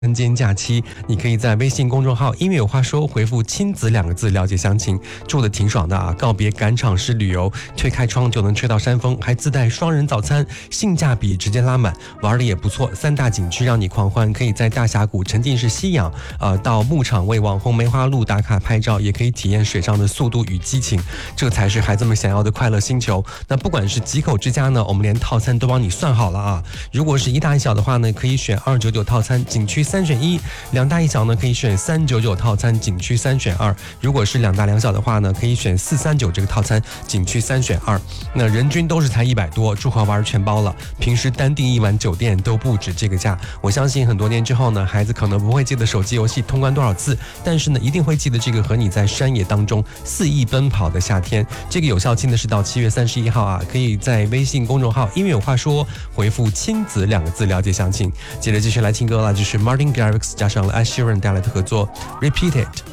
春节假期，你可以在微信公众号音乐有话说回复亲子2个字了解详情。住的挺爽的啊，告别赶场式旅游，推开窗就能吹到山峰，还自带双人早餐，性价比直接拉满，玩的也不错。3大景区让你狂欢，可以在大峡谷沉浸式吸氧，到牧场为网红梅花鹿打卡拍照，也可以体验水上的速度与激情，这才是孩子们想要的快乐星球。那不管是几口之家呢，我们连套餐都帮你算好了啊。如果是一大一小的话呢，可以选299套餐，景区3选1；两大一小呢，可以选399套餐，景区3选2；如果是两大两小的话呢，可以选439这个套餐，景区3选2。那人均都是才100多，住和玩全包了。平时单订一晚酒店都不止这个价。我相信很多年之后呢，孩子可能不会记得手机游戏通关多少次，但是呢，一定会记得这个和你在山野当中肆意奔跑的夏天。这个有效期呢是到7月31号啊，可以在微信公众号音乐有话说回复亲子2个字了解详情。接着继续来听歌了，就是 Martin Garrix 加上了 Ed Sheeran 带来的合作 Repeat It。